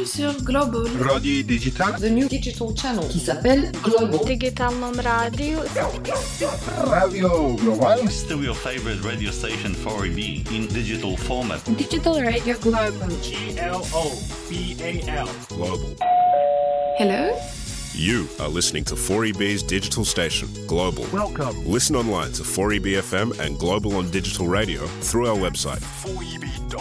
bienvenue sur Global. Radio Digital. The new digital channel qui s'appelle Global. Digitalnom radio. Radio Global. Still your favorite radio station 4EB in digital format. Digital Radio Global. GLOBAL. Global. Hello? You are listening to 4EB's digital station, Global. Welcome. Listen online to 4EB FM and Global on digital radio through our website. 4EB